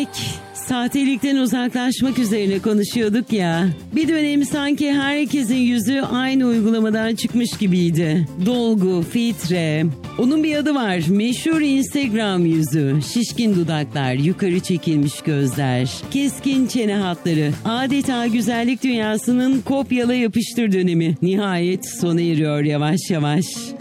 Melek, sahtelikten uzaklaşmak üzerine konuşuyorduk ya. Bir dönem sanki herkesin yüzü aynı uygulamadan çıkmış gibiydi. Dolgu, filtre. Onun bir adı var. Meşhur Instagram yüzü. Şişkin dudaklar, yukarı çekilmiş gözler, keskin çene hatları. Adeta güzellik dünyasının kopyala yapıştır dönemi. Nihayet sona eriyor yavaş yavaş.